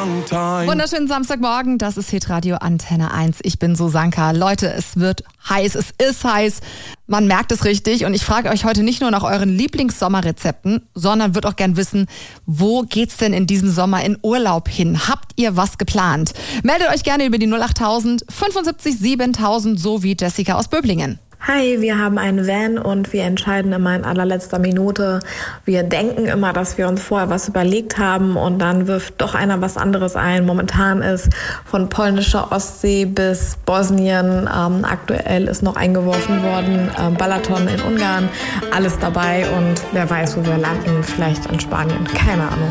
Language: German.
long time. Wunderschönen Samstagmorgen, das ist Hitradio Antenne 1. Ich bin Susanka. Leute, es wird heiß, es ist heiß. Man merkt es richtig und ich frage euch heute nicht nur nach euren Lieblingssommerrezepten, sondern würde auch gern wissen, wo geht's denn in diesem Sommer in Urlaub hin? Habt ihr was geplant? Meldet euch gerne über die 08000 75 7000, so wie Jessica aus Böblingen. Hi, wir haben einen Van und wir entscheiden immer in allerletzter Minute. Wir denken immer, dass wir uns vorher was überlegt haben und dann wirft doch einer was anderes ein. Momentan ist von polnischer Ostsee bis Bosnien, aktuell ist noch eingeworfen worden, Balaton in Ungarn, alles dabei und wer weiß, wo wir landen, vielleicht in Spanien, keine Ahnung.